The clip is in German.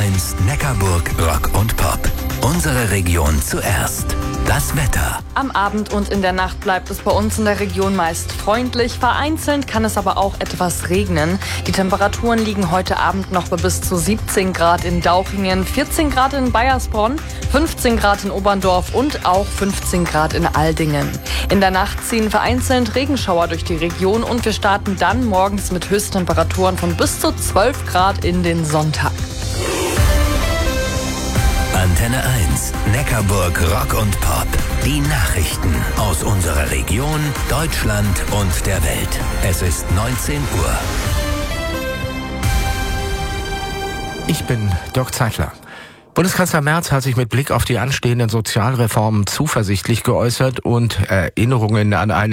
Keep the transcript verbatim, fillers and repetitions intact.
eins Neckarburg Rock und Pop. Unsere Region zuerst. Das Wetter. Am Abend und in der Nacht bleibt es bei uns in der Region meist freundlich. Vereinzelt kann es aber auch etwas regnen. Die Temperaturen liegen heute Abend noch bei bis zu siebzehn Grad in Dauchingen, vierzehn Grad in Baiersbronn, fünfzehn Grad in Oberndorf und auch fünfzehn Grad in Aldingen. In der Nacht ziehen vereinzelt Regenschauer durch die Region und wir starten dann morgens mit Höchsttemperaturen von bis zu zwölf Grad in den Sonntag. Antenne eins, Neckarburg Rock und Pop. Die Nachrichten aus unserer Region, Deutschland und der Welt. Es ist neunzehn Uhr. Ich bin Dirk Zeitler. Bundeskanzler Merz hat sich mit Blick auf die anstehenden Sozialreformen zuversichtlich geäußert und Erinnerungen an eine